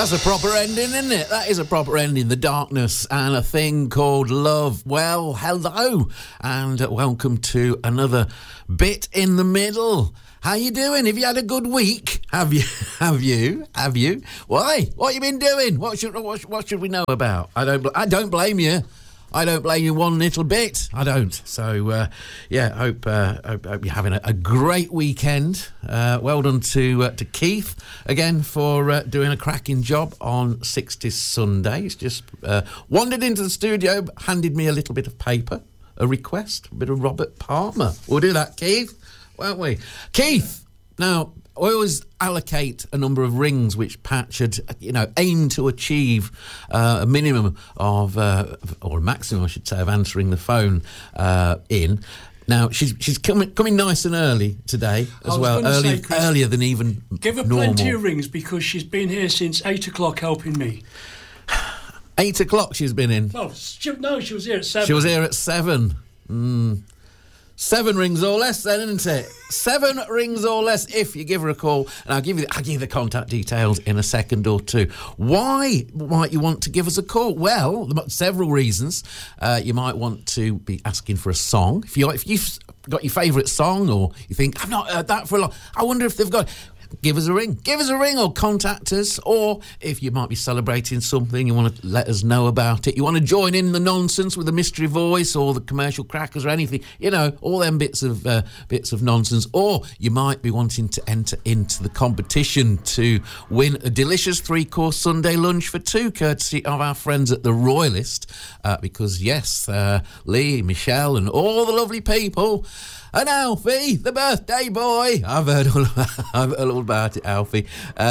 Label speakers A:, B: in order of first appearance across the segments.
A: That's a proper ending, isn't it? That is a proper ending. The Darkness and A Thing Called Love. Well, hello, and welcome to another Bit in the Middle. How you doing? Have you had a good week? Have you? Why? What have you been doing? What should we know about? I don't blame you. I don't blame you one little bit. I don't. So, hope you're having a great weekend. Well done to Keith again for doing a cracking job on 60s Sunday. He's just wandered into the studio, handed me a little bit of paper, a request, a bit of Robert Palmer. We'll do that, Keith, won't we? Keith, now, I always allocate a number of rings which Pat should, aim to achieve a minimum of, or a maximum, I should say, of answering the phone in. Now, she's coming nice and early today as well, earlier than even
B: give her
A: normal.
B: Plenty of rings because she's been here since 8 o'clock helping me.
A: 8 o'clock she's been in?
B: Well, she was here at 7.
A: She was here at 7. 7 rings or less then, isn't it? 7 rings or less if you give her a call. And I'll give you the contact details in a second or two. Why might you want to give us a call? Well, there are several reasons. You might want to be asking for a song. If you've got your favourite song, or you think, I've not heard that for a long, I wonder if they've got... Give us a ring or contact us. Or if you might be celebrating something, you want to let us know about it, you want to join in the nonsense with the mystery voice or the commercial crackers or anything, all them bits of nonsense. Or you might be wanting to enter into the competition to win a delicious 3-course Sunday lunch for 2, courtesy of our friends at the Royalist, because yes, Lee, Michelle and all the lovely people. And Alfie, the birthday boy. I've heard all about it, Alfie.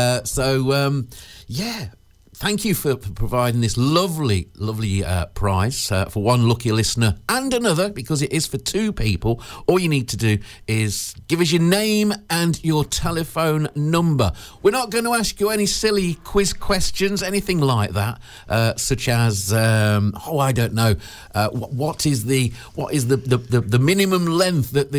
A: Thank you for providing this lovely prize for one lucky listener and another, because it is for 2 people. All you need to do is give us your name and your telephone number. We're not going to ask you any silly quiz questions, anything like that, such as I don't know, what is the minimum length that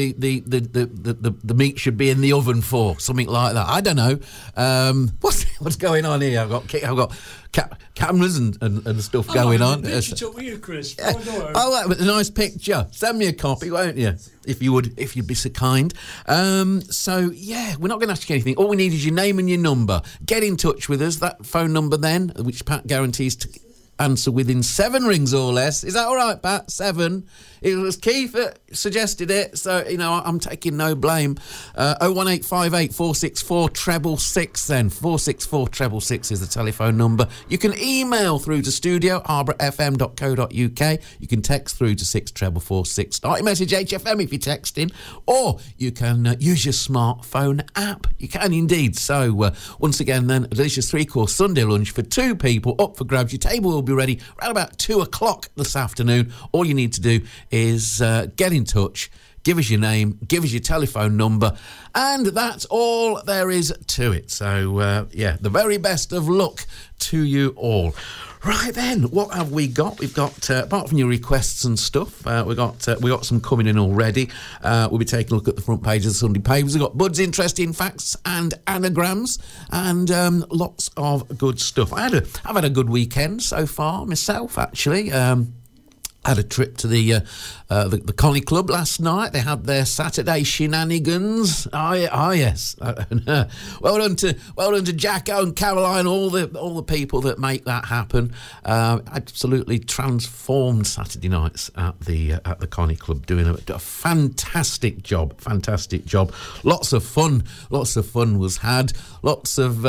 A: the meat should be in the oven for, something like that. I don't know. What's going on here? I've got cameras and stuff going on.
B: Picture with you, Chris.
A: Yeah. A nice picture. Send me a copy, won't you? If you'd be so kind. We're not going to ask you anything. All we need is your name and your number. Get in touch with us. That phone number then, which Pat guarantees to answer within 7 rings or less. Is that all right, Pat? 7. It was Keith that suggested it, so, I'm taking no blame. 01858 464 666 then. 464 666 is the telephone number. You can email through to studio@harbourfm.co.uk. You can text through to 64446. Start your message HFM if you're texting, or you can use your smartphone app. You can indeed. So, once again then, a delicious 3-course Sunday lunch for 2 people up for grabs. Your table will be ready around about 2 o'clock this afternoon. All you need to do is get in touch, give us your name, give us your telephone number, and that's all there is to it. So, the very best of luck to you all. Right then, what have we got? We've got, apart from your requests and stuff, we got some coming in already. We'll be taking a look at the front page of the Sunday papers. We've got Bud's interesting facts and anagrams, and lots of good stuff. I've had a good weekend so far myself, actually. Had a trip to the Connie Club last night. They had their Saturday shenanigans. Yes. Well done to Jacko and Caroline, all the people that make that happen. Absolutely transformed Saturday nights at the Connie Club, doing a fantastic job. Lots of fun was had. Lots of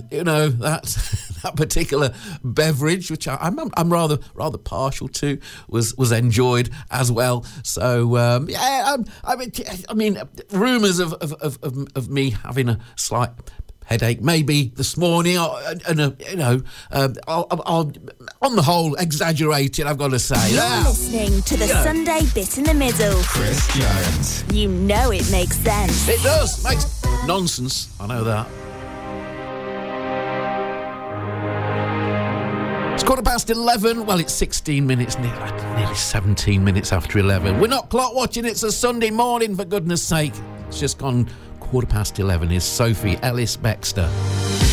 A: that particular beverage, which I'm rather partial to, was enjoyed as well. So I mean, rumours of me having a slight headache maybe this morning, I'll on the whole exaggerated, I've got to say.
C: You're listening to the Sunday Bit in the Middle.
D: Chris Jones.
C: You know it makes sense.
A: It does. Makes nonsense. I know that. It's 11:15. Well, it's 16 minutes, nearly 17 minutes after 11. We're not clock watching. It's a Sunday morning, for goodness sake. It's just gone 11:15. Here's Sophie Ellis-Bextor.